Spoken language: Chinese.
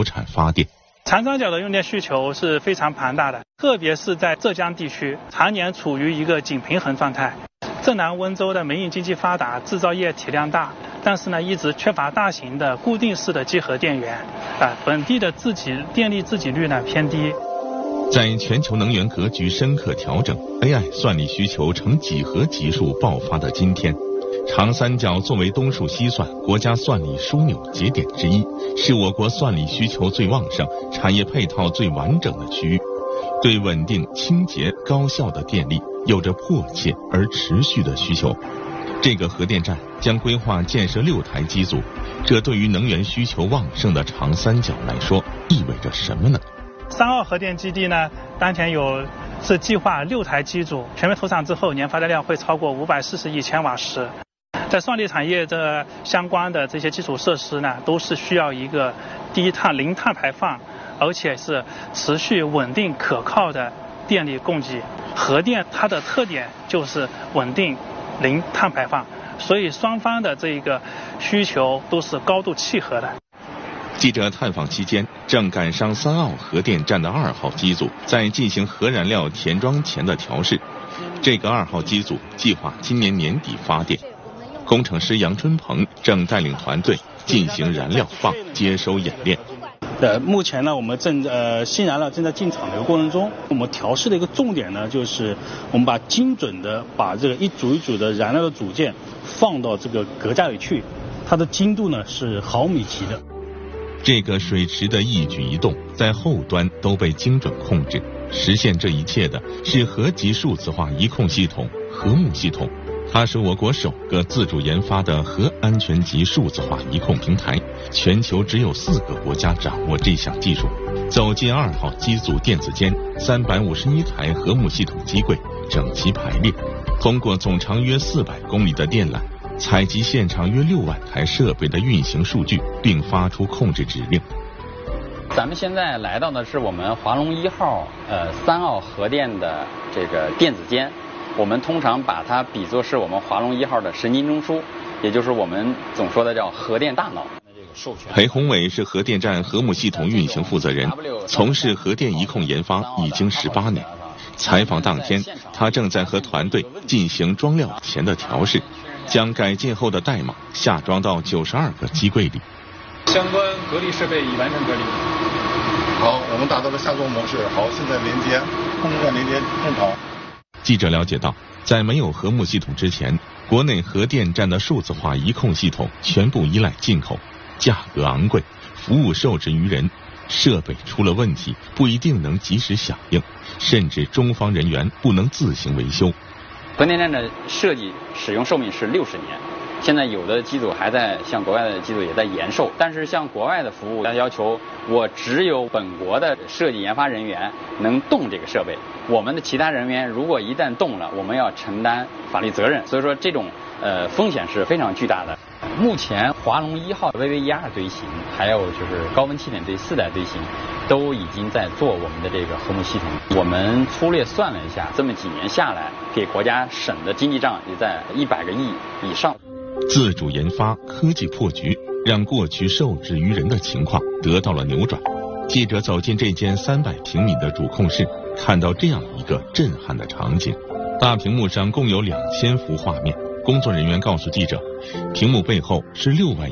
投产发电。 长三角的用电需求是非常庞大的，特别是在浙江地区，常年处于一个紧平衡状态。浙南温州的民营经济发达，制造业体量大，但是呢，一直缺乏大型的固定式的集合电源，本地的电力自给率呢偏低。 在全球能源格局深刻调整 ，AI 算力需求呈几何级数爆发的今天，长三角作为东数西算国家算力枢纽节点之一，是我国算力需求最旺盛、产业配套最完整的区域，对稳定、清洁、高效的电力有着迫切而持续的需求。这个核电站将规划建设6台机组，这对于能源需求旺盛的长三角来说意味着什么呢 ？3号核电基地呢，当前是计划6台机组，全面投产之后，年发电量会超过540亿千瓦时。在算力产业的相关的这些基础设施呢，都是需要一个低碳、零碳排放，而且是持续稳定可靠的电力供给。核电它的特点就是稳定、零碳排放，所以双方的这个需求都是高度契合的。 记者探访期间，正赶上3号核电站的2号机组在进行核燃料填装前的调试。这个2号机组计划今年年底发电。工程师杨春鹏正带领团队进行燃料放接收演练。 目前呢，我们新燃料正在进场的一个过程中，我们调试的一个重点呢，就是我们精准的把这个一组一组的燃料的组件放到这个隔架里去，它的精度呢是毫米级的。 这个水池的一举一动在后端都被精准控制，实现这一切的是核级数字化仪控系统核木系统。它是我国首个自主研发的核安全级数字化仪控平台，全球只有4个国家掌握这项技术。走进2号机组电子间，351台核木系统机柜整齐排列，通过总长约400公里的电缆，采集现场约6万台设备的运行数据，并发出控制指令。 咱们现在来到的是我们华龙1号3号核电的这个电子间。我们通常把它比作是我们华龙1号的神经中枢，也就是我们总说的叫核电大脑。 裴宏伟是核电站核木系统运行负责人，从事核电仪控研发已经18年。采访当天，他正在和团队进行装料前的调试，将改进后的代码下装到92个机柜里。 相关隔离设备已完成隔离。 好，我们达到了下装模式。好，现在连接，控制站连接正常。 记者了解到，在没有核木系统之前，国内核电站的数字化仪控系统全部依赖进口，价格昂贵，服务受制于人，设备出了问题不一定能及时响应，甚至中方人员不能自行维修。 核电站的设计使用寿命是60年，现在有的机组还在，像国外的机组也在延寿，但是像国外的服务要求我只有本国的设计研发人员能动这个设备，我们的其他人员如果一旦动了，我们要承担法律责任，所以说这种风险是非常巨大的。目前华龙1号 VV12堆型，还有就是高温气点堆4代堆型，都已经在做我们的这个核木系统。我们粗略算了一下，这么几年下来，给国家省的经济账也在100个亿以上。 自主研发、科技破局，让过去受制于人的情况得到了扭转。记者走进这间300平米的主控室，看到这样一个震撼的场景：大屏幕上共有2000幅画面。工作人员告诉记者，屏幕背后是6万